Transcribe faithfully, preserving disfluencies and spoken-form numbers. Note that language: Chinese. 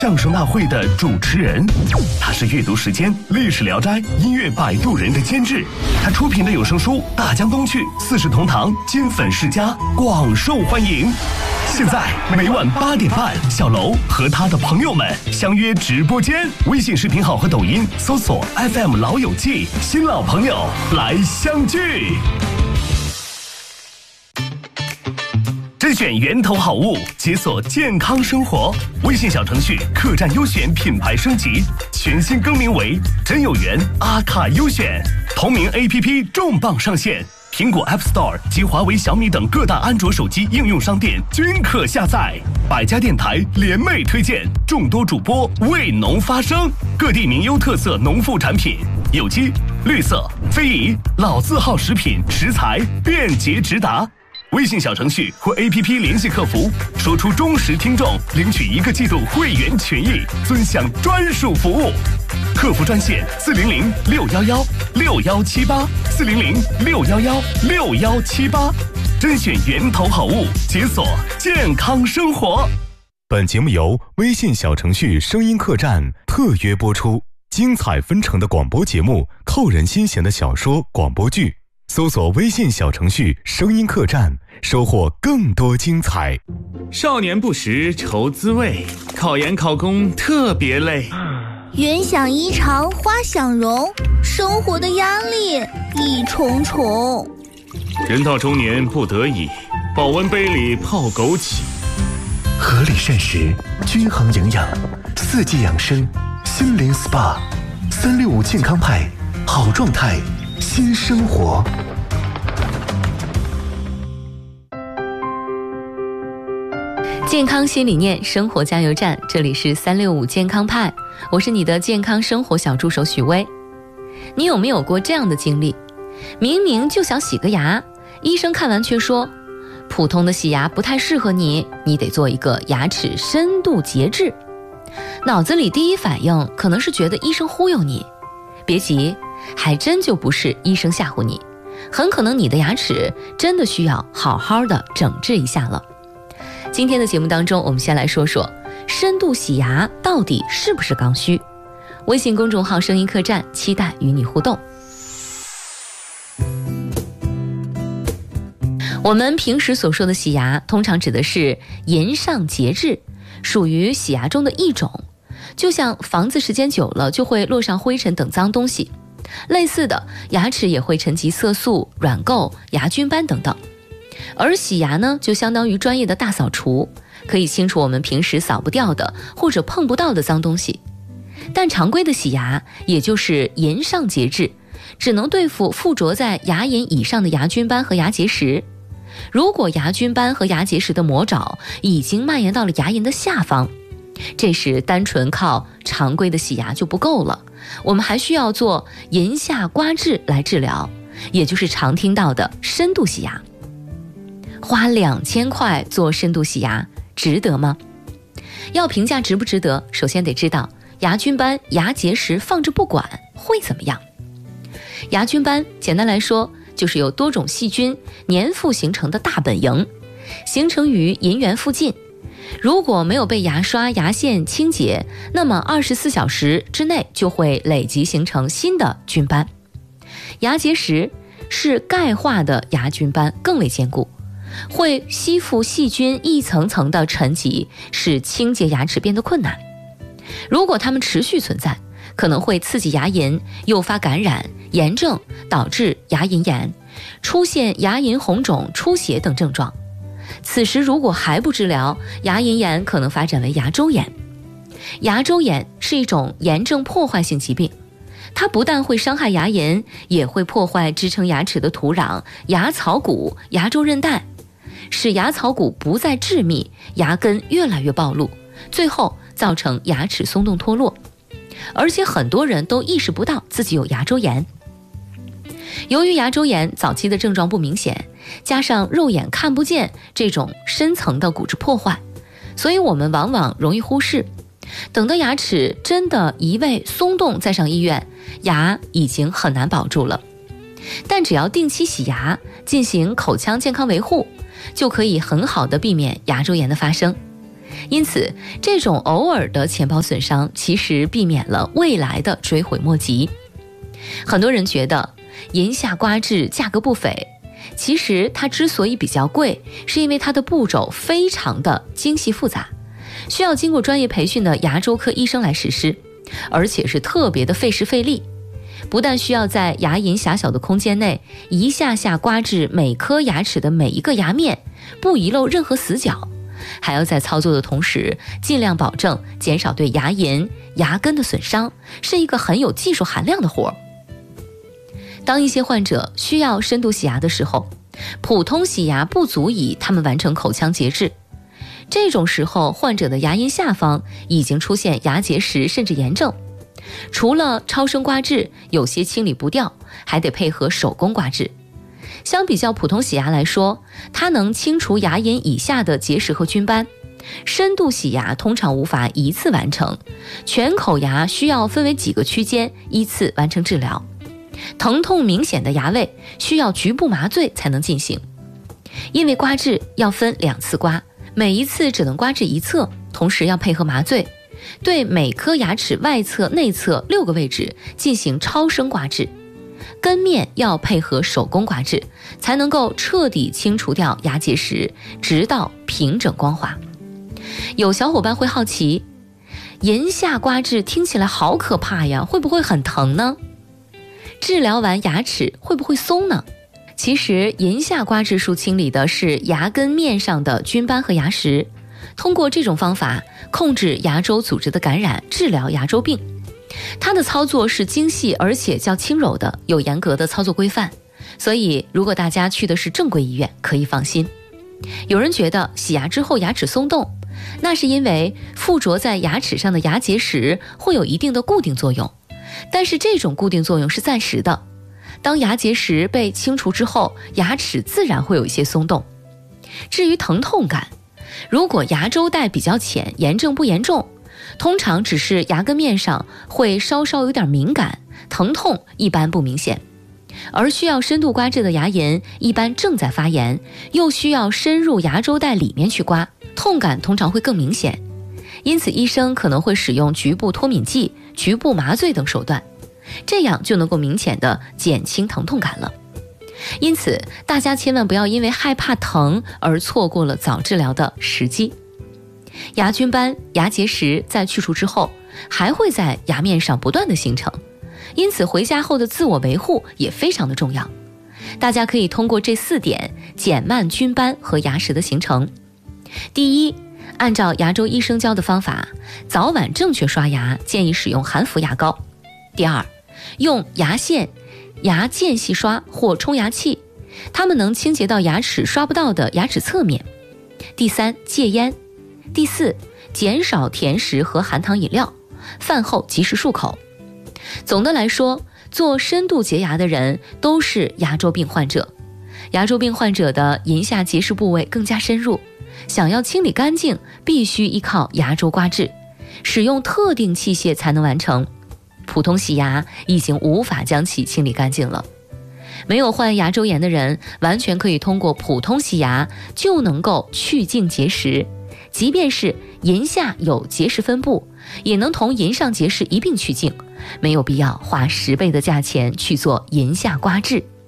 相声大会的主持人，他是阅读时间、历史聊斋、音乐摆渡人的监制，他出品的有声书《大江东去》《四世同堂》金粉世家广受欢迎。现在每晚八点半，小楼和他的朋友们相约直播间，微信视频号和抖音搜索 F M 老友记，新老朋友来相聚。甄选源头好物，解锁健康生活。微信小程序客栈优选品牌升级，全新更名为真有缘阿卡优选。同名 A P P 重磅上线，苹果 App Store 及华为、小米等各大安卓手机应用商店均可下载。百家电台联袂推荐，众多主播为农发声，各地名优特色农副产品，有机、绿色、非遗、老字号食品食材便捷直达。微信小程序或 A P P 联系客服，说出忠实听众领取一个季度会员权益，尊享专属服务。客服专线四零零六幺幺六幺七八四零零六幺幺六幺七八，甄选源头好物，解锁健康生活。 本节目由微信小程序声音客栈特约播出，精彩纷呈的广播节目，扣人心弦的小说广播剧。搜索微信小程序声音客栈，收获更多精彩。 少年不识愁滋味，考研考公特别累。 云想衣裳花想容，生活的压力一重重。 人到中年不得已，保温杯里泡枸杞。 合理膳食，均衡营养，四季养生，心灵 S P A， 三六五健康派，好状态新生活。 健康新理念，生活加油站，这里是三六五健康派，我是你的健康生活小助手许巍。你有没有过这样的经历？明明就想洗个牙，医生看完却说，普通的洗牙不太适合你，你得做一个牙齿深度节制。脑子里第一反应可能是觉得医生忽悠你，别急，还真就不是医生吓唬你，很可能你的牙齿真的需要好好的整治一下了。今天的节目当中，我们先来说说深度洗牙到底是不是刚需。微信公众号声音客栈，期待与你互动。我们平时所说的洗牙，通常指的是龈上节制，属于洗牙中的一种。就像房子时间久了就会落上灰尘等脏东西，类似的，牙齿也会沉积色素、软垢、牙菌斑等等。而洗牙呢，就相当于专业的大扫除，可以清除我们平时扫不掉的或者碰不到的脏东西。但常规的洗牙，也就是龈上节制，只能对付附着在牙龈以上的牙菌斑和牙结石。如果牙菌斑和牙结石的魔爪已经蔓延到了牙龈的下方，这时单纯靠常规的洗牙就不够了，我们还需要做龈下刮治来治疗，也就是常听到的深度洗牙。花两千块做深度洗牙，值得吗？要评价值不值得，首先得知道牙菌斑、牙结石放着不管会怎么样。牙菌斑简单来说，就是由多种细菌粘附形成的大本营，形成于龈缘附近。如果没有被牙刷、牙线清洁，那么二十四小时之内就会累积形成新的菌斑。牙结石是钙化的牙菌斑，更为坚固，会吸附细菌一层层的沉积，使清洁牙齿变得困难。如果它们持续存在，可能会刺激牙龈，诱发感染、炎症，导致牙龈炎，出现牙龈红肿、出血等症状。此时如果还不治疗，牙龈炎可能发展为牙周炎。牙周炎是一种炎症破坏性疾病，它不但会伤害牙龈，也会破坏支撑牙齿的土壤、牙槽骨、牙周韧带，使牙槽骨不再致密，牙根越来越暴露，最后造成牙齿松动脱落。而且很多人都意识不到自己有牙周炎。由于牙周炎早期的症状不明显，加上肉眼看不见这种深层的骨质破坏，所以我们往往容易忽视。等到牙齿真的移位松动再上医院，牙已经很难保住了。但只要定期洗牙，进行口腔健康维护，就可以很好的避免牙周炎的发生。 因此，这种偶尔的钱包损伤，其实避免了未来的追悔莫及。很多人觉得银下刮治价格不菲，其实它之所以比较贵，是因为它的步骤非常的精细复杂，需要经过专业培训的牙周科医生来实施，而且是特别的费时费力。不但需要在牙龈狭小的空间内一下下刮治每颗牙齿的每一个牙面，不遗漏任何死角，还要在操作的同时尽量保证减少对牙龈、牙根的损伤，是一个很有技术含量的活儿。当一些患者需要深度洗牙的时候，普通洗牙不足以他们完成口腔节制，这种时候患者的牙龈下方已经出现牙结石甚至炎症，除了超声刮治有些清理不掉，还得配合手工刮治。相比较普通洗牙来说，它能清除牙龈以下的结石和菌斑。深度洗牙通常无法一次完成，全口牙需要分为几个区间依次完成治疗。疼痛明显的牙位需要局部麻醉才能进行，因为刮治要分两次刮，每一次只能刮治一侧，同时要配合麻醉，对每颗牙齿外侧、内侧六个位置进行超声刮治。根面要配合手工刮治，才能够彻底清除掉牙结石，直到平整光滑。有小伙伴会好奇，银下刮治听起来好可怕呀，会不会很疼呢？治疗完牙齿会不会松呢？其实银下刮治术清理的是牙根面上的菌斑和牙石，通过这种方法控制牙周组织的感染，治疗牙周病。它的操作是精细而且较轻柔的，有严格的操作规范，所以如果大家去的是正规医院，可以放心。有人觉得洗牙之后牙齿松动，那是因为附着在牙齿上的牙结石会有一定的固定作用，但是这种固定作用是暂时的，当牙结石被清除之后，牙齿自然会有一些松动。至于疼痛感，如果牙周带比较浅，炎症不严重，通常只是牙根面上会稍稍有点敏感，疼痛一般不明显。而需要深度刮治的牙龈一般正在发炎，又需要深入牙周带里面去刮，痛感通常会更明显。因此医生可能会使用局部脱敏剂、局部麻醉等手段，这样就能够明显的减轻疼痛感了。因此大家千万不要因为害怕疼而错过了早治疗的时机。牙菌斑、牙结石在去除之后，还会在牙面上不断的形成，因此回家后的自我维护也非常的重要。大家可以通过这四点减慢菌斑和牙石的形成。第一，按照牙周医生教的方法，早晚正确刷牙，建议使用含氟牙膏。第二，用牙线、牙间隙刷或冲牙器，它们能清洁到牙齿刷不到的牙齿侧面。第三，戒烟。第四，减少甜食和含糖饮料，饭后及时漱口。总的来说，做深度洁牙的人都是牙周病患者。牙周病患者的龈下结石部位更加深入，想要清理干净，必须依靠牙周刮治，使用特定器械才能完成。普通洗牙已经无法将其清理干净了。没有患牙周炎的人，完全可以通过普通洗牙就能够去净结石，即便是龈下有结石分布，也能同龈上结石一并去净，没有必要花十倍的价钱去做龈下刮治。